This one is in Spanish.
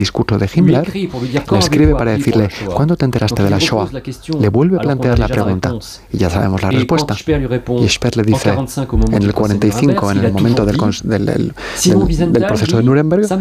discurso de Himmler, le escribe para decirle, ¿cuándo te enteraste de la Shoah? Le vuelve a plantear la pregunta, y ya sabemos la respuesta. Y Speer le dice, en el 45, en el momento del proceso de Nuremberg,